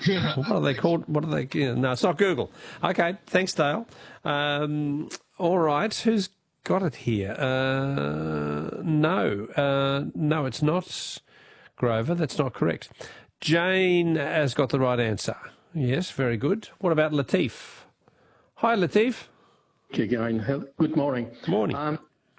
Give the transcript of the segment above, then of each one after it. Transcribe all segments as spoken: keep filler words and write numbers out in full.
What are they called? What are they? Yeah, no, it's not Google. Okay, thanks, Dale. Um, all right, who's got it here? Uh, no, uh, no, it's not Grover. That's not correct. Jane has got the right answer. Yes, very good. What about Latif? Hi, Latif. Again, good morning. Morning. Um,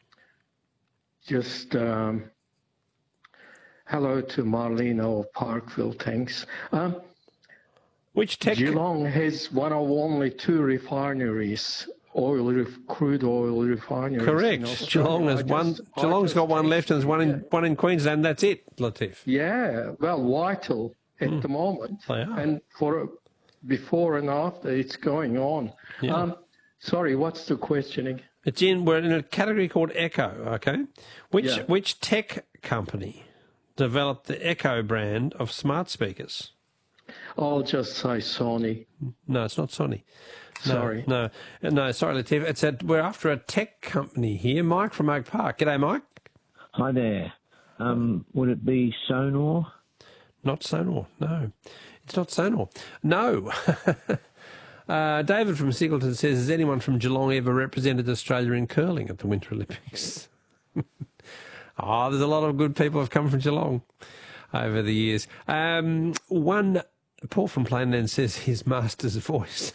just um, hello to Marlene of Parkville, thanks. Um, Which tech? Geelong has one of only two refineries, oil, ref, crude oil refineries. Correct. Geelong has one. Geelong's got one left, and there's one in yeah. one in Queensland. That's it, Latif. Yeah, well, vital at mm. the moment, they are. And for before and after, it's going on. Yeah. Um, Sorry, what's the questioning? It's in. We're in a category called Echo. Okay, which yeah. which tech company developed the Echo brand of smart speakers? I'll just say Sony. No, it's not Sony. No, sorry. No, no, sorry, Latif. It's a, we're after a tech company here. Mike from Oak Park. G'day, Mike. Hi there. Um, would it be Sonor? Not Sonor. No, it's not Sonor. No. Uh, David from Singleton says, has anyone from Geelong ever represented Australia in curling at the Winter Olympics? Oh, there's a lot of good people who have come from Geelong over the years. Um, one, Paul from Plainland says his master's voice.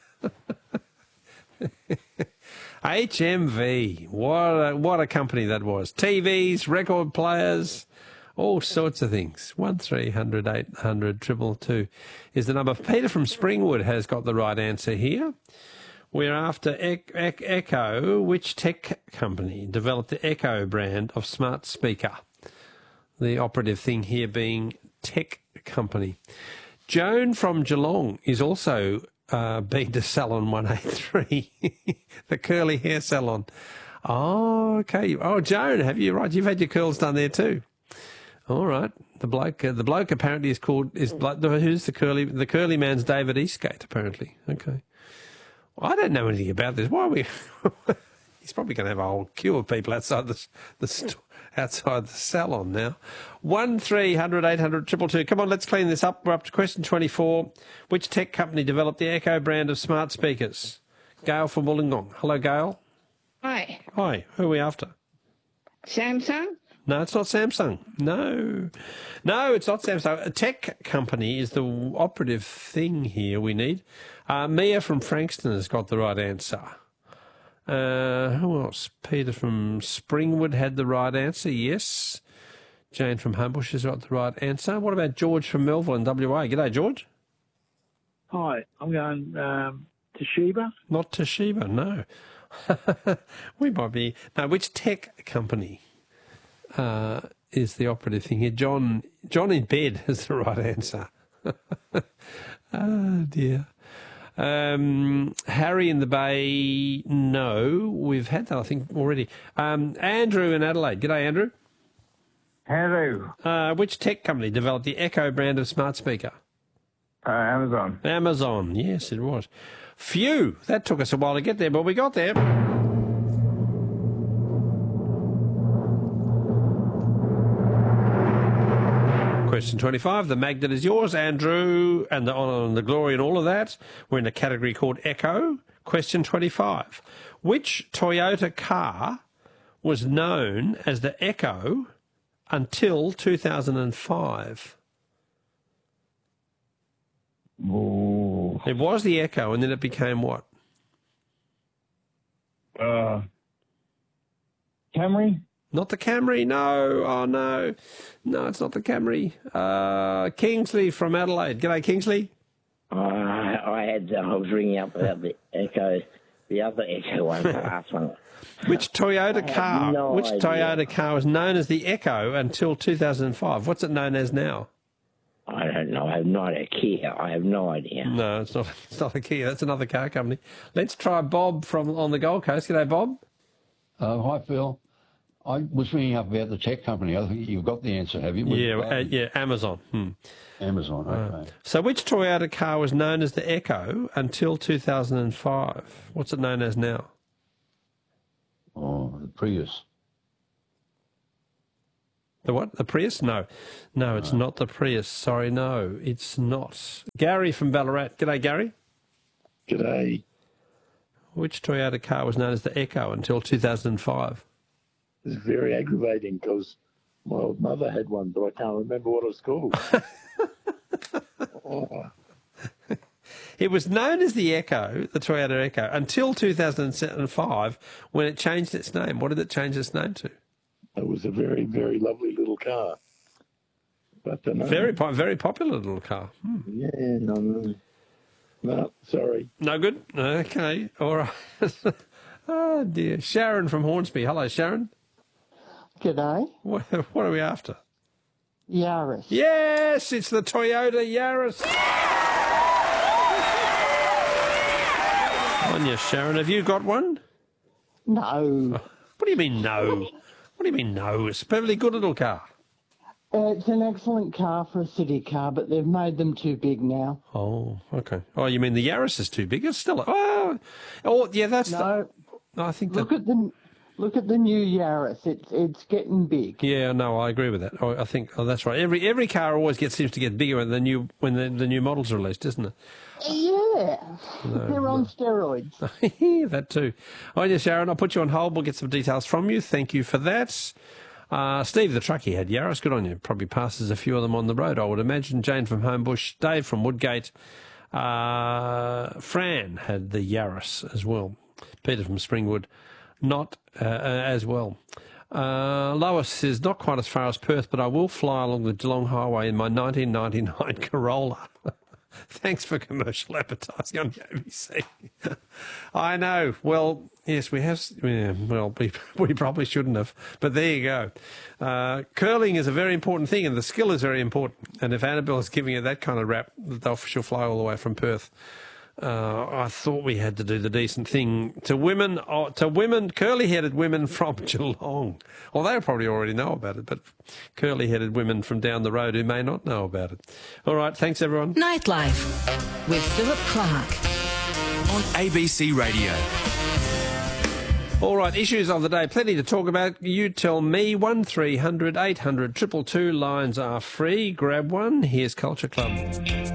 H M V, what a, what a company that was. T Vs, record players, all sorts of things. One three hundred eight hundred triple two is the number. Peter from Springwood has got the right answer here. We're after e- e- Echo. Which tech company developed the Echo brand of smart speaker? The operative thing here being tech company. Joan from Geelong is also uh, been to Salon one eighty-three, the curly hair salon. Oh, okay. Oh, Joan, have you? Right, you've had your curls done there too. All right. The bloke, uh, the bloke apparently is called is who's the curly the curly man's David Eastgate apparently. Okay. Well, I don't know anything about this. Why are we? He's probably going to have a whole queue of people outside the the store, outside the salon now. One three hundred eight hundred triple two. Come on, let's clean this up. We're up to question twenty four. Which tech company developed the Echo brand of smart speakers? Gail from Wollongong. Hello, Gail. Hi. Hi. Who are we after? Samsung. No, it's not Samsung. No. No, it's not Samsung. A tech company is the operative thing here we need. Uh, Mia from Frankston has got the right answer. Uh, who else? Peter from Springwood had the right answer, yes. Jane from Homebush has got the right answer. What about George from Melville in W A? G'day, George. Hi, I'm going um, Toshiba. Not Toshiba, no. We might be... No, which tech company? Uh, is the operative thing here. John John in bed is the right answer. Oh, dear. Um, Harry in the Bay, no. We've had that, I think, already. Um, Andrew in Adelaide. G'day, Andrew. Hello. Uh, which tech company developed the Echo brand of smart speaker? Uh, Amazon. Amazon, yes, it was. Phew, that took us a while to get there, but we got there. Question twenty-five, the magnet is yours, Andrew, and the honour and the glory and all of that. We're in a category called Echo. Question twenty-five. Which Toyota car was known as the Echo until two thousand five? Oh. It was the Echo, and then it became what? Uh, Camry? Not the Camry, no. Oh, no. No, it's not the Camry. Uh, Kingsley from Adelaide. G'day, Kingsley. Uh, I had, uh, I was ringing up about the Echo, the other Echo one, the last one. Which Toyota car, no which idea. Toyota car was known as the Echo until two thousand five? What's it known as now? I don't know. I have no idea. Kia. I have no idea. No, it's not. It's not a Kia. That's another car company. Let's try Bob from on the Gold Coast. G'day, Bob. Uh, hi, Phil. I was ringing up about the tech company. I think you've got the answer, have you? Yeah, uh, yeah, Amazon. Hmm. Amazon, okay. Uh, so which Toyota car was known as the Echo until two thousand five? What's it known as now? Oh, the Prius. The what? The Prius? No. No, it's not the Prius. Sorry, no, it's not. Gary from Ballarat. G'day, Gary. G'day. Which Toyota car was known as the Echo until two thousand five? It's very aggravating because my old mother had one, but I can't remember what it was called. oh. It was known as the Echo, the Toyota Echo, until two thousand five when it changed its name. What did it change its name to? It was a very, very lovely little car. But uh, no. Very, po- very popular little car. Hmm. Yeah, no, no. No, sorry. No good? Okay, all right. Oh, dear. Sharon from Hornsby. Hello, Sharon. G'day. What, what are we after? Yaris. Yes, it's the Toyota Yaris. On you, Sharon. Have you got one? No. What do you mean, no? What do you mean, no? It's a perfectly good little car. Uh, it's an excellent car for a city car, but they've made them too big now. Oh, okay. Oh, you mean the Yaris is too big? It's still... Oh, oh yeah, that's... No. The, I think Look that... at the... Look at the new Yaris. It's it's getting big. Yeah, no, I agree with that. Oh, I think oh, that's right. Every every car always gets seems to get bigger when the new when the, the new models are released, isn't it? Yeah, No, they're on no. steroids. That too. Oh, yeah, Sharon, I'll put you on hold. We'll get some details from you. Thank you for that. Uh, Steve, the truckie, had Yaris. Good on you. Probably passes a few of them on the road, I would imagine. Jane from Homebush, Dave from Woodgate, uh, Fran had the Yaris as well. Peter from Springwood, not uh, as well. Uh, Lois says, not quite as far as Perth, but I will fly along the Geelong Highway in my nineteen ninety-nine Corolla. Thanks for commercial advertising on the A B C. I know. Well, yes, we have. Yeah, well, we, we probably shouldn't have. But there you go. Uh, curling is a very important thing, and the skill is very important. And if Annabelle is giving it that kind of rap, that she'll fly all the way from Perth. Uh, I thought we had to do the decent thing to women, uh, to women, curly-headed women from Geelong. Well, they probably already know about it, but curly-headed women from down the road who may not know about it. All right, thanks, everyone. Nightlife with Philip Clark on A B C Radio. All right, issues of the day, plenty to talk about. You tell me, one three hundred eight hundred two two two, lines are free. Grab one. Here's Culture Club.